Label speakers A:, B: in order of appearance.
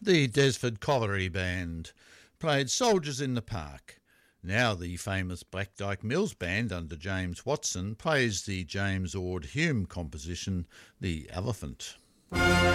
A: The Desford Colliery Band played Soldiers in the Park. Now the famous Blackdyke Mills Band under James Watson plays the James Ord Hume composition, The Elephant.